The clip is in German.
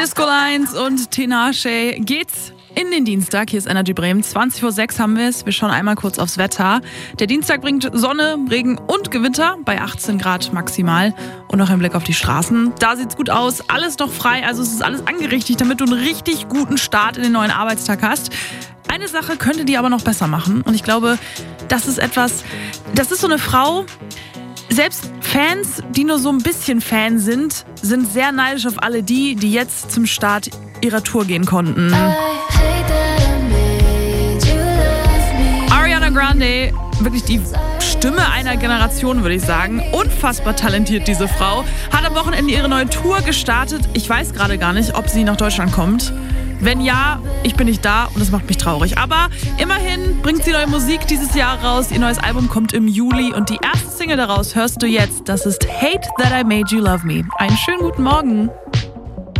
Disco Lines und Tinashe geht's in den Dienstag. Hier ist Energy Bremen. 20:06 haben wir es. Wir schauen einmal kurz aufs Wetter. Der Dienstag bringt Sonne, Regen und Gewitter bei 18 Grad maximal. Und noch ein Blick auf die Straßen. Da sieht's gut aus. Alles noch frei. Also es ist alles angerichtet, damit du einen richtig guten Start in den neuen Arbeitstag hast. Eine Sache könnte die aber noch besser machen. Und ich glaube, das ist so eine Frau. Selbst Fans, die nur so ein bisschen Fan sind sehr neidisch auf alle die jetzt zum Start ihrer Tour gehen konnten. Ariana Grande, wirklich die Stimme einer Generation, würde ich sagen. Unfassbar talentiert, diese Frau. Hat am Wochenende ihre neue Tour gestartet. Ich weiß gerade gar nicht, ob sie nach Deutschland kommt. Wenn ja, ich bin nicht da und das macht mich traurig. Aber immerhin bringt sie neue Musik dieses Jahr raus. Ihr neues Album kommt im Juli und die erste Single daraus hörst du jetzt. Das ist Hate That I Made You Love Me. Einen schönen guten Morgen.